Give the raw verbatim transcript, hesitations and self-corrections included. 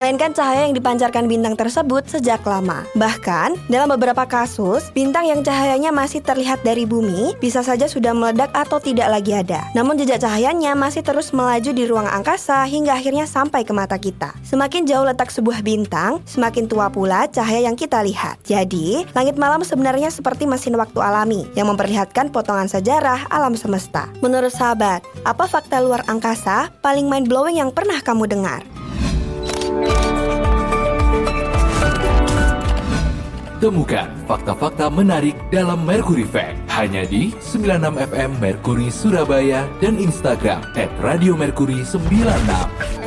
melainkan cahaya yang dipancarkan bintang tersebut sejak lama. Bahkan, dalam beberapa kasus, bintang yang cahayanya masih terlihat dari bumi bisa saja sudah meledak atau tidak lagi ada. Namun jejak cahayanya masih terus melaju di ruang angkasa hingga akhirnya sampai ke mata kita. Semakin jauh letak sebuah bintang, semakin tua pula cahaya yang kita lihat. Jadi, langit malam sebenarnya seperti mesin waktu alami yang memperlihatkan potongan sejarah alam semesta. Menurut sahabat, apa fakta luar angkasa paling mind-blowing yang pernah kamu dengar? Temukan fakta-fakta menarik dalam Mercury Fact hanya di sembilan puluh enam F M Mercury Surabaya dan Instagram et radio mercury sembilan puluh enam.